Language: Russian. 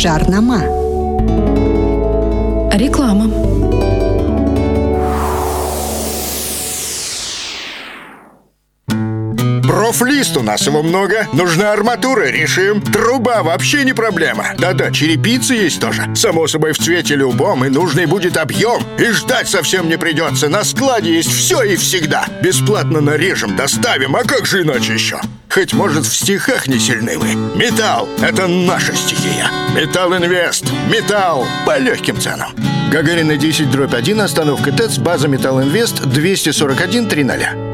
Жарнама. Реклама. Профлист у нас его много. Нужна арматура, решим. Труба вообще не проблема. Да-да, черепица есть тоже. Само собой, в цвете любом, и нужный будет объем. И ждать совсем не придется. На складе есть все и всегда. Бесплатно нарежем, доставим, а как же иначе еще? Хоть, может, в стихах не сильны мы. Металл – это наша стихия. Металл Инвест. Металл по легким ценам. Гагарина 10/1, остановка ТЭЦ, база Металл Инвест, 241 300.